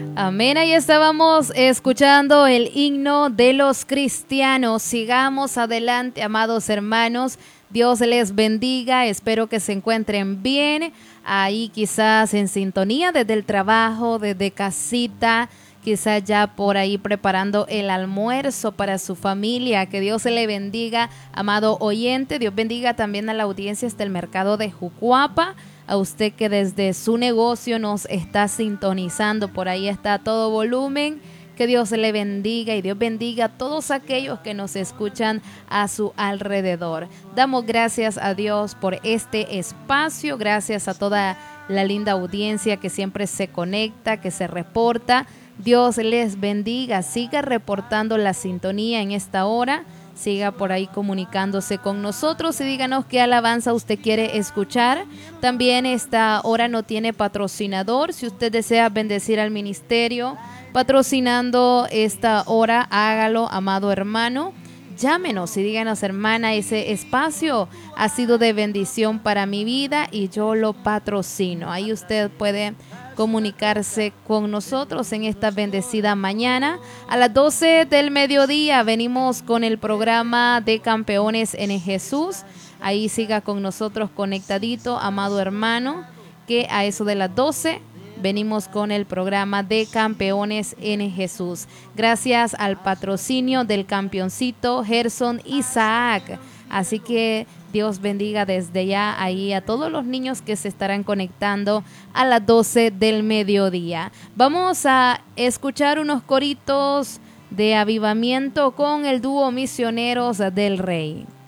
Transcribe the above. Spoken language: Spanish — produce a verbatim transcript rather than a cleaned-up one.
Amén, ahí estábamos escuchando el himno de los cristianos. Sigamos adelante, amados hermanos. Dios les bendiga, espero que se encuentren bien, ahí quizás en sintonía desde el trabajo, desde casita, quizás ya por ahí preparando el almuerzo para su familia. Que Dios se le bendiga, amado oyente. Dios bendiga también a la audiencia hasta el mercado de Jucuapa, a usted que desde su negocio nos está sintonizando, por ahí está a todo volumen. Que Dios se le bendiga y Dios bendiga a todos aquellos que nos escuchan a su alrededor. Damos gracias a Dios por este espacio, gracias a toda la linda audiencia que siempre se conecta, que se reporta. Dios les bendiga, siga reportando la sintonía en esta hora, siga por ahí comunicándose con nosotros y díganos qué alabanza usted quiere escuchar. También esta hora no tiene patrocinador. Si usted desea bendecir al ministerio patrocinando esta hora, hágalo, amado hermano. Llámenos y díganos: hermana, ese espacio ha sido de bendición para mi vida y yo lo patrocino. Ahí usted puede comunicarse con nosotros en esta bendecida mañana. A las doce del mediodía venimos con el programa de Campeones en Jesús. Ahí siga con nosotros conectadito, amado hermano, que a eso de las doce venimos con el programa de Campeones en Jesús. Gracias al patrocinio del campeoncito Gerson Isaac. Así que Dios bendiga desde ya ahí a todos los niños que se estarán conectando a las doce del mediodía. Vamos a escuchar unos coritos de avivamiento con el dúo Misioneros del Rey.